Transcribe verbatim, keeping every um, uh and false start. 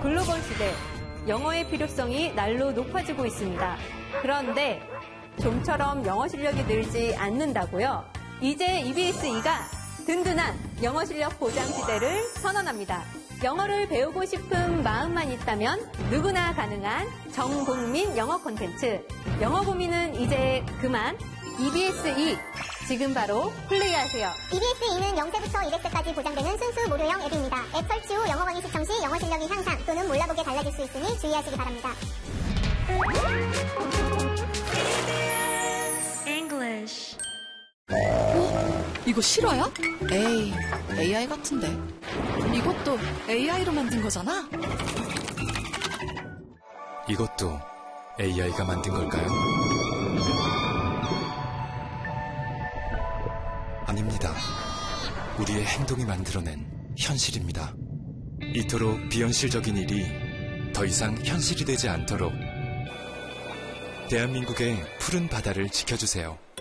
글로벌 시대, 영어의 필요성이 날로 높아지고 있습니다. 그런데 좀처럼 영어 실력이 늘지 않는다고요? 이제 이비에스이가 든든한 영어 실력 보장 시대를 선언합니다. 영어를 배우고 싶은 마음만 있다면 누구나 가능한 전국민 영어 콘텐츠. 영어 고민은 이제 그만. 이비에스이 지금 바로 플레이하세요. 이비에스이는 영 세부터 이백 세까지 보장되는 순수 무료형 앱입니다. 앱 설치 후 영어 강의 시청 시 영어 실력이 향상 또는 몰라보게 달라질 수 있으니 주의하시기 바랍니다. English. 어? 이거 실화야? 에이, 에이아이 같은데. 이것도 에이아이로 만든 거잖아? 이것도 에이아이가 만든 걸까요? 아닙니다. 우리의 행동이 만들어낸 현실입니다. 이토록 비현실적인 일이 더 이상 현실이 되지 않도록 대한민국의 푸른 바다를 지켜주세요.